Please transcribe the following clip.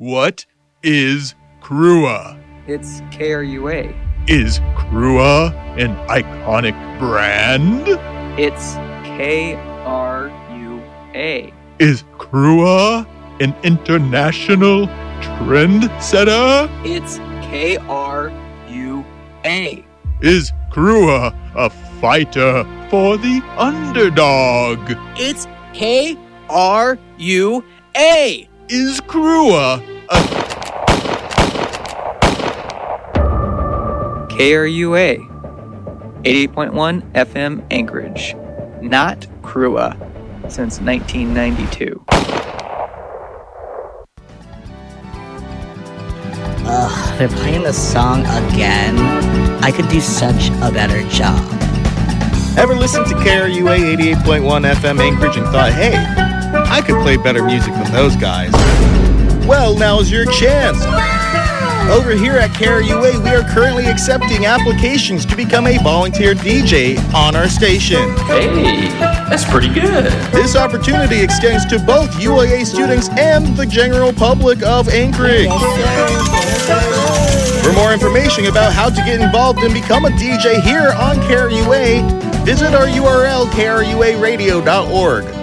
What is Crua? It's KRUA. Is Crua an iconic brand? It's KRUA. Is Crua an international trendsetter? It's KRUA. Is Crua a fighter for the underdog? It's KRUA. Is Crua a KRUA 88.1 FM Anchorage, not Crua, since 1992. They're playing the song again. I could do such a better job. Ever listened to KRUA 88.1 FM Anchorage and thought, hey, I could play better music than those guys? Well, now's your chance. Over here at KRUA, we are currently accepting applications to become a volunteer DJ on our station. Hey, that's pretty good. This opportunity extends to both UIA students and the general public of Anchorage. For more information about how to get involved and become a DJ here on KRUA, visit our URL, kruaradio.org.